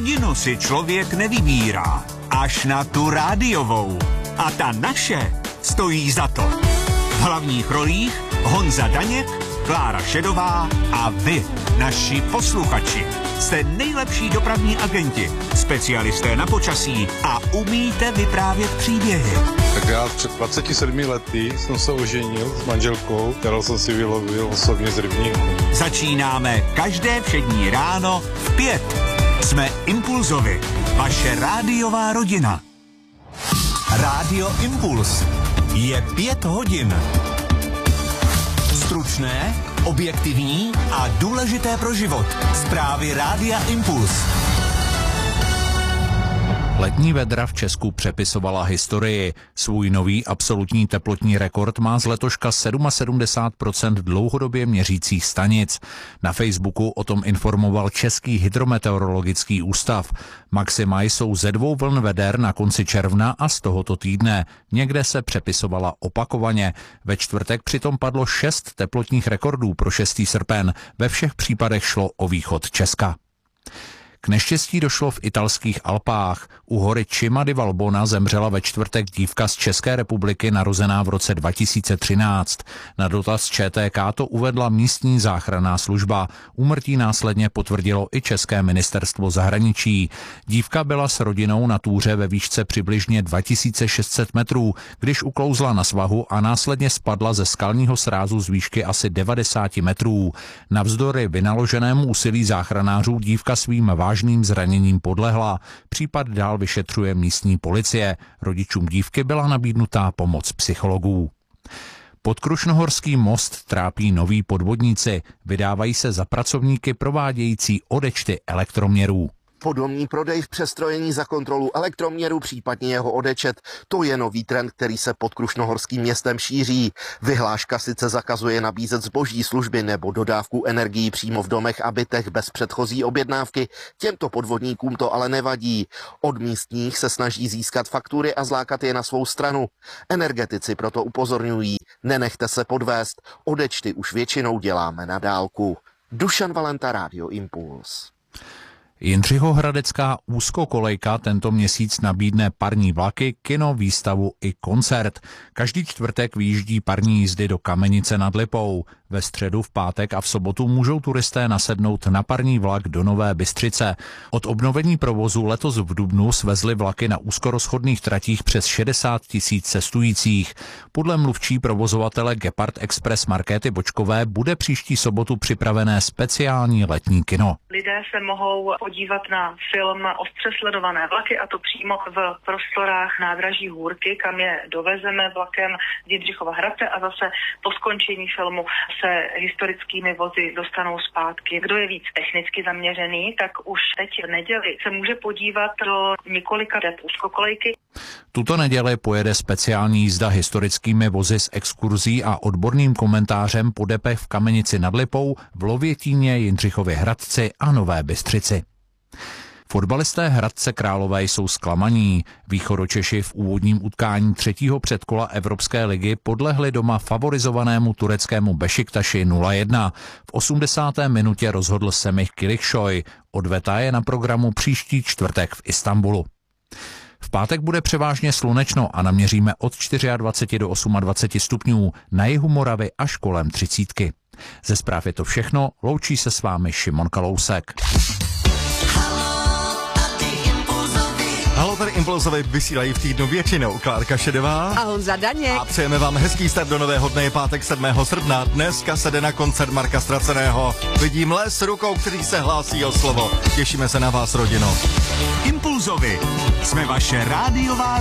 Rodinu si člověk nevybírá, až na tu rádiovou. A ta naše stojí za to. V hlavních rolích Honza Daněk, Klára Šedová a vy, naši posluchači. Jste nejlepší dopravní agenti, specialisté na počasí a umíte vyprávět příběhy. Tak já před 27 lety jsem se oženil s manželkou, kterou jsem si vylovil osobně z rybníku. Začínáme každé všední ráno v 5. Jsme Impulzovi, vaše rádiová rodina. Rádio Impuls je 5 hodin. Stručné, objektivní a důležité pro život. Zprávy Rádia Impuls. Letní vedra v Česku přepisovala historii. Svůj nový absolutní teplotní rekord má z letoška 77% dlouhodobě měřících stanic. Na Facebooku o tom informoval Český hydrometeorologický ústav. Maxima jsou ze 2 vln veder na konci června a z tohoto týdne. Někde se přepisovala opakovaně. Ve čtvrtek přitom padlo 6 teplotních rekordů pro 6. srpen. Ve všech případech šlo o východ Česka. K neštěstí došlo v italských Alpách. U hory Cima di Valbona zemřela ve čtvrtek dívka z České republiky narozená v roce 2013. Na dotaz ČTK to uvedla místní záchranná služba. Úmrtí následně potvrdilo i České ministerstvo zahraničí. Dívka byla s rodinou na túře ve výšce přibližně 2600 metrů, když uklouzla na svahu a následně spadla ze skalního srázu z výšky asi 90 metrů. Navzdory vynaloženému úsilí záchranářů dívka svým vážným zraněním podlehla. Případ dál vyšetřuje místní policie. Rodičům dívky byla nabídnutá pomoc psychologů. Podkrušnohorský most trápí noví podvodníci. Vydávají se za pracovníky provádějící odečty elektroměrů. Podomní prodej v přestrojení za kontrolu elektroměru, případně jeho odečet, to je nový trend, který se pod Krušnohorským městem šíří. Vyhláška sice zakazuje nabízet zboží, služby nebo dodávku energií přímo v domech a bytech bez předchozí objednávky. Těmto podvodníkům to ale nevadí. Od místních se snaží získat faktury a zlákat je na svou stranu. Energetici proto upozorňují, nenechte se podvést, odečty už většinou děláme na dálku. Dušan Valenta, Rádio Impuls. Jindřichohradecká úzkokolejka tento měsíc nabídne parní vlaky, kino, výstavu i koncert. Každý čtvrtek vyjíždí parní jízdy do Kamenice nad Lipou. Ve středu, v pátek a v sobotu můžou turisté nasednout na parní vlak do Nové Bystřice. Od obnovení provozu letos v dubnu svezli vlaky na úzkorozchodných tratích přes 60 000 cestujících. Podle mluvčí provozovatele Gepard Express Markéty Bočkové bude příští sobotu připravené speciální letní kino. Lidé se mohou podívat na film Ostře sledované vlaky, a to přímo v prostorách nádraží Hůrky, kam je dovezeme vlakem z Jindřichova Hradce a zase po skončení filmu se historickými vozy dostanou zpátky. Kdo je víc technicky zaměřený, tak už teď v neděli se může podívat do několika dep úzkokolejky. Tuto neděli pojede speciální jízda historickými vozy s exkurzí a odborným komentářem po depech v Kamenici nad Lipou, v Lovětíně, Jindřichově Hradci a Nové Bystřici. Fotbalisté Hradce Králové jsou zklamaní. Východočeši v úvodním utkání 3. předkola Evropské ligy podlehli doma favorizovanému tureckému Bešiktaši 0-1. V 80. minutě rozhodl Semih Kilikšoj. Odveta je na programu příští čtvrtek v Istanbulu. V pátek bude převážně slunečno a naměříme od 24 do 28 stupňů, na jihu Moravy až kolem 30. Ze zpráv je to všechno, loučí se s vámi Šimon Kalousek. Halo, tady Impulzovi vysílají v týdnu většinou Klárka Šedová a Honza Daněk. A přejeme vám hezký start do nového dne, je pátek 7. srpna. Dneska se jde na koncert Marka Straceného. Vidím les rukou, který se hlásí o slovo. Těšíme se na vás, rodino. Impulzovi jsme vaše rádiová